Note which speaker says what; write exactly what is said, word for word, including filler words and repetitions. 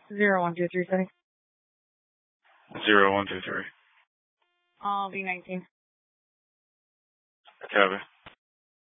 Speaker 1: Zero one two three setting.
Speaker 2: Zero one two three.
Speaker 1: Uh, V nineteen.
Speaker 2: Copy.